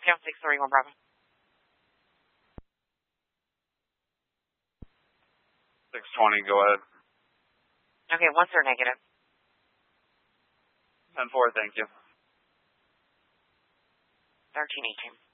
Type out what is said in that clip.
down 631 Bravo. 620, go ahead. Okay, 1 sir, negative. 10-4, thank you. 1318.